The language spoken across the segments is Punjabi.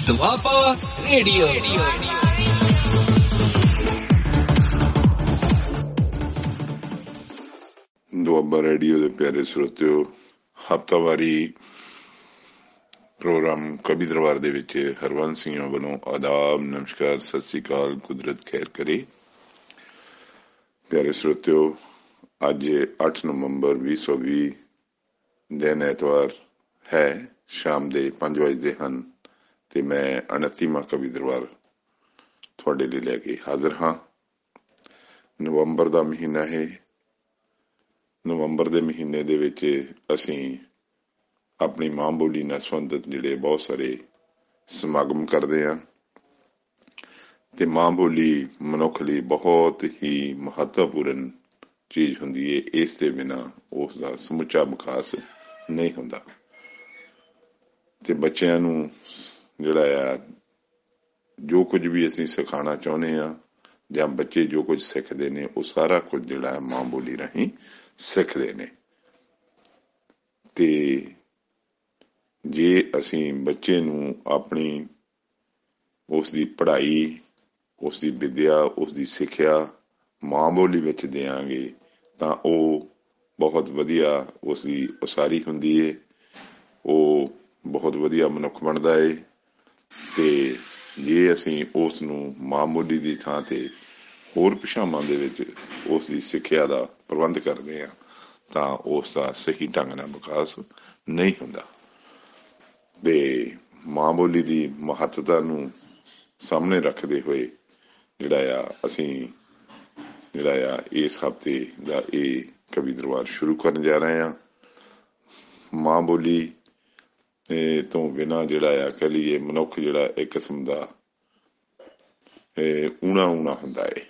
ਦੁਆਬਾ ਰੇਡੀਓ। ਦੁਆਬਾ ਰੇਡੀਓ ਦੇ ਪਿਆਰੇ ਸਰੋਤਿਓ, ਹਫ਼ਤਾਵਾਰੀ ਪ੍ਰੋਗਰਾਮ ਕਵੀ ਦਰਬਾਰ ਦੇ ਵਿੱਚ ਹਰਵੰਸ ਸਿੰਘ ਵੱਲੋਂ ਆਦਾਬ, ਨਮਸਕਾਰ, ਸਤਿ ਸ੍ਰੀ ਅਕਾਲ, ਕੁਦਰਤ ਖੈਰ ਕਰੇ। ਪਿਆਰੇ ਸਰੋਤਿਓ, ਅੱਜ 8 ਨਵੰਬਰ 2020 ਦਿਨ ਐਤਵਾਰ ਹੈ। ਸ਼ਾਮ ਦੇ 5 ਵਜੇ ਹਨ ਤੇ ਮੈਂ 29ਵਾਂ ਕਵੀ ਦਰਬਾਰ ਤੁਹਾਡੇ ਲਈ ਲੈ ਕੇ ਹਾਜ਼ਰ ਹਾਂ। ਨਵੰਬਰ ਦਾ ਮਹੀਨਾ ਹੈ। ਨਵੰਬਰ ਦੇ ਮਹੀਨੇ ਦੇ ਵਿੱਚ ਅਸੀਂ ਆਪਣੀ ਮਾਂ ਬੋਲੀ ਨਾਲ ਸੰਬੰਧਿਤ ਜਿਹੜੇ ਬਹੁਤ ਸਾਰੇ ਸਮਾਗਮ ਕਰਦੇ ਹਾਂ ਤੇ ਮਾਂ ਬੋਲੀ ਮਨੁੱਖ ਲਈ ਬਹੁਤ ਹੀ ਮਹੱਤਵਪੂਰਨ ਚੀਜ਼ ਹੁੰਦੀ ਹੈ। ਇਸ ਦੇ ਬਿਨਾਂ ਉਸ ਦਾ ਸਮੁੱਚਾ ਵਿਕਾਸ ਨਹੀਂ ਹੁੰਦਾ ਤੇ ਬੱਚਿਆਂ ਨੂੰ ਜਿਹੜਾ ਆ ਜੋ ਕੁਝ ਵੀ ਅਸੀਂ ਸਿਖਾਉਣਾ ਚਾਹੁੰਦੇ ਹਾਂ ਜਾਂ ਬੱਚੇ ਜੋ ਕੁਝ ਸਿੱਖਦੇ ਨੇ ਉਹ ਸਾਰਾ ਕੁਝ ਜਿਹੜਾ ਮਾਂ ਬੋਲੀ ਰਾਹੀਂ ਸਿੱਖਦੇ ਨੇ। ਤੇ ਜੇ ਅਸੀਂ ਬੱਚੇ ਨੂੰ ਆਪਣੀ ਉਸ ਦੀ ਪੜ੍ਹਾਈ, ਉਸ ਦੀ ਵਿੱਦਿਆ, ਉਸ ਦੀ ਸਿੱਖਿਆ ਮਾਂ ਬੋਲੀ ਵਿੱਚ ਦਿਆਂਗੇ ਤਾਂ ਉਹ ਬਹੁਤ ਵਧੀਆ ਉਸ ਦੀ ਉਸਾਰੀ ਹੁੰਦੀ ਹੈ, ਉਹ ਬਹੁਤ ਵਧੀਆ ਮਨੁੱਖ ਬਣਦਾ ਹੈ। ਤੇ ਜੇ ਅਸੀਂ ਉਸ ਨੂੰ ਮਾਂ ਬੋਲੀ ਦੀ ਥਾਂ ਤੇ ਹੋਰ ਭਾਸ਼ਾਵਾਂ ਦੇ ਵਿੱਚ ਉਸ ਦੀ ਸਿੱਖਿਆ ਦਾ ਪ੍ਰਬੰਧ ਕਰਦੇ ਹਾਂ ਤਾਂ ਉਸ ਦਾ ਸਹੀ ਢੰਗ ਨਾਲ ਵਿਕਾਸ ਨਹੀਂ ਹੁੰਦਾ। ਤੇ ਮਾਂ ਬੋਲੀ ਦੀ ਮਹੱਤਤਾ ਨੂੰ ਸਾਹਮਣੇ ਰੱਖਦੇ ਹੋਏ ਜਿਹੜਾ ਆ ਅਸੀਂ ਜਿਹੜਾ ਆ ਇਸ ਹਫ਼ਤੇ ਦਾ ਇਹ ਕਵੀ ਦਰਬਾਰ ਸ਼ੁਰੂ ਕਰਨ ਜਾ ਰਹੇ ਹਾਂ। ਮਾਂ ਬੋਲੀ ਤੋਂ ਬਿਨਾਂ ਜਿਹੜਾ ਆ ਕਹਿ ਲਈਏ ਮਨੁੱਖ ਜਿਹੜਾ ਇੱਕ ਕਿਸਮ ਦਾ ਊਣਾ ਹੁੰਦਾ ਹੈ।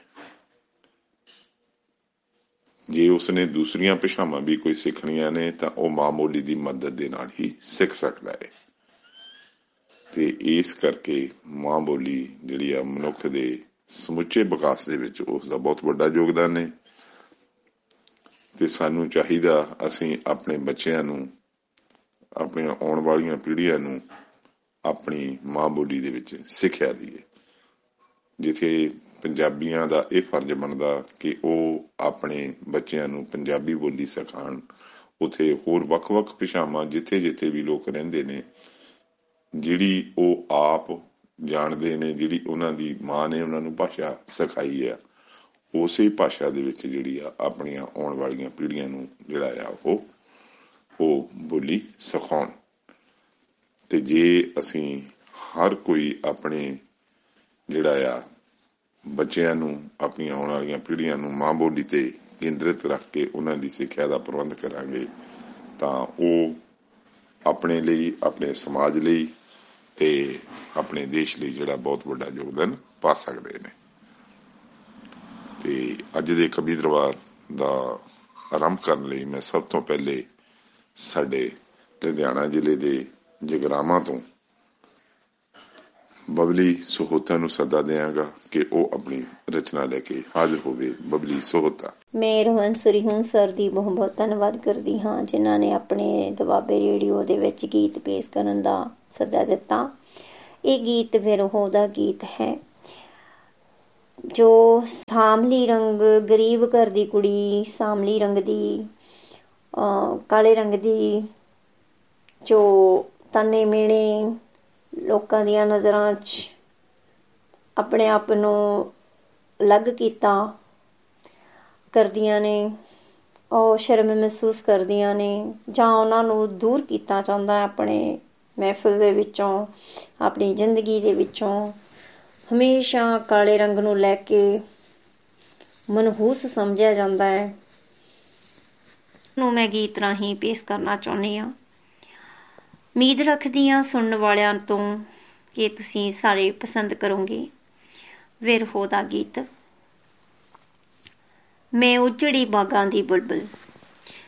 ਜੇ ਉਸਨੇ ਦੂਸਰੀਆਂ ਭਾਸ਼ਾਵਾਂ ਵੀ ਕੋਈ ਸਿੱਖਣੀਆਂ ਨੇ ਤਾਂ ਉਹ ਮਾਂ ਬੋਲੀ ਦੀ ਮਦਦ ਦੇ ਨਾਲ ਹੀ ਸਿੱਖ ਸਕਦਾ ਹੈ। ਤੇ ਇਸ ਕਰਕੇ ਮਾਂ ਬੋਲੀ ਜਿਹੜੀ ਆ ਮਨੁੱਖ ਦੇ ਸਮੁੱਚੇ ਵਿਕਾਸ ਦੇ ਵਿੱਚ ਉਸ ਦਾ ਬਹੁਤ ਵੱਡਾ ਯੋਗਦਾਨ ਹੈ। ਤੇ ਸਾਨੂੰ ਚਾਹੀਦਾ ਅਸੀਂ ਆਪਣੇ ਬੱਚਿਆਂ ਨੂੰ, ਆਪਣੀਆਂ ਆਉਣ ਵਾਲੀਆਂ ਪੀੜ੍ਹੀਆਂ ਨੂੰ ਆਪਣੀ ਮਾਂ ਬੋਲੀ ਦੇ ਵਿੱਚ ਸਿੱਖਿਆ ਦਈਏ। ਜਿੱਥੇ ਪੰਜਾਬੀਆਂ ਦਾ ਇਹ ਫਰਜ਼ ਬਣਦਾ ਕਿ ਉਹ ਆਪਣੇ ਬੱਚਿਆਂ ਨੂੰ ਪੰਜਾਬੀ ਬੋਲੀ ਸਿਖਾਉਣ, ਉੱਥੇ ਹੋਰ ਵੱਖ-ਵੱਖ ਭਾਸ਼ਾਵਾਂ ਜਿੱਥੇ ਜਿੱਥੇ ਵੀ ਲੋਕ ਰਹਿੰਦੇ ਨੇ ਜਿਹੜੀ ਉਹ ਆਪ ਜਾਣਦੇ ਨੇ, ਜਿਹੜੀ ਉਹਨਾਂ ਦੀ ਮਾਂ ਨੇ ਉਹਨਾਂ ਨੂੰ ਭਾਸ਼ਾ ਸਿਖਾਈ ਆ, ਉਸੇ ਭਾਸ਼ਾ ਦੇ ਵਿੱਚ ਜਿਹੜੀ ਆ ਆਪਣੀਆਂ ਆਉਣ ਵਾਲੀਆਂ ਪੀੜ੍ਹੀਆਂ ਨੂੰ ਜਿਹੜਾ ਆ ਉਹ ਬੋਲੀ ਸਿਖਾਉਣ। ਤੇ ਜੇ ਅਸੀਂ ਹਰ ਕੋਈ ਆਪਣੇ ਜਿਹੜਾ ਆ ਬੱਚਿਆਂ ਨੂੰ, ਆਪਣੀਆਂ ਆਉਣ ਵਾਲੀਆਂ ਪੀੜ੍ਹੀਆਂ ਨੂੰ ਮਾਂ ਬੋਲੀ ਤੇ ਕੇਂਦਰਿਤ ਰੱਖ ਕੇ ਉਹਨਾਂ ਦੀ ਸਿੱਖਿਆ ਦਾ ਪ੍ਰਬੰਧ ਕਰਾਂਗੇ ਤਾਂ ਉਹ ਆਪਣੇ ਲਈ, ਆਪਣੇ ਸਮਾਜ ਲਈ ਤੇ ਆਪਣੇ ਦੇਸ਼ ਲਈ ਜਿਹੜਾ ਬਹੁਤ ਵੱਡਾ ਯੋਗਦਾਨ ਪਾ ਸਕਦੇ ਨੇ। ਤੇ ਅੱਜ ਦੇ ਕਵੀ ਦਰਬਾਰ ਦਾ ਆਰੰਭ ਕਰਨ ਲਈ ਮੈਂ ਸਭ ਤੋਂ ਪਹਿਲੇ ਸਾਡੇ ਲੁਧਿਆਣਾ ਜ਼ਿਲ੍ਹੇ ਦੇ ਜਗਰਾਵਾਂ ਤੋਂ ਬਬਲੀ ਸਹੋਤਾ ਨੂੰ ਸੱਦਾ ਦਿਆਂਗਾ ਕਿ ਉਹ ਆਪਣੀ ਰਚਨਾ ਲੈ ਕੇ ਹਾਜ਼ਰ ਹੋਵੇ। ਬਬਲੀ ਸਹੋਤਾ। ਮੈਂ ਰੋਹਨਸਰੀ ਹੁਣ ਸਰ ਦੀ ਬਹੁਤ ਬਹੁਤ ਧੰਨਵਾਦ ਕਰਦੀ ਹਾਂ ਜਿਨ੍ਹਾਂ ਨੇ ਆਪਣੇ ਦੁਆਬੇ ਰੇਡੀਓ ਦੇ ਵਿੱਚ ਗੀਤ ਪੇਸ਼ ਕਰਨ ਦਾ ਸੱਦਾ ਦਿੱਤਾ। ਇਹ ਗੀਤ ਫਿਰ ਉਹਦਾ ਗੀਤ ਹੈ ਜੋ ਸਾਂਵਲੀ ਰੰਗ, ਗਰੀਬ ਘਰ ਦੀ ਕੁੜੀ, ਸਾਂਵਲੀ ਰੰਗ ਦੀ, ਕਾਲੇ ਰੰਗ ਦੀ, ਜੋ ਤਾਨੇ ਮਿਹਣੇ ਲੋਕਾਂ ਦੀਆਂ ਨਜ਼ਰਾਂ 'ਚ ਆਪਣੇ ਆਪ ਨੂੰ ਅਲੱਗ ਕੀਤਾ ਕਰਦੀਆਂ ਨੇ, ਉਹ ਸ਼ਰਮ ਮਹਿਸੂਸ ਕਰਦੀਆਂ ਨੇ ਜਾਂ ਉਹਨਾਂ ਨੂੰ ਦੂਰ ਕੀਤਾ ਜਾਂਦਾ ਆਪਣੇ ਮਹਿਫਿਲ ਦੇ ਵਿੱਚੋਂ, ਆਪਣੀ ਜ਼ਿੰਦਗੀ ਦੇ ਵਿੱਚੋਂ। ਹਮੇਸ਼ਾ ਕਾਲੇ ਰੰਗ ਨੂੰ ਲੈ ਕੇ ਮਨਹੂਸ ਸਮਝਿਆ ਜਾਂਦਾ ਹੈ। ਨੂੰ ਮੈਂ ਗੀਤ ਰਾਹੀਂ ਪੇਸ਼ ਕਰਨਾ ਚਾਹੁੰਦੀ ਹਾਂ। ਉਮੀਦ ਰੱਖਦੀ ਹਾਂ ਸੁਣਨ ਵਾਲਿਆਂ ਤੋਂ ਕਿ ਤੁਸੀਂ ਸਾਰੇ ਪਸੰਦ ਕਰੋਗੇ। ਵਿਰਹੋ ਦਾ ਗੀਤ। ਮੈਂ ਉਜੜੀ ਬਾਗਾਂ ਦੀ ਬੁਲਬੁਲ।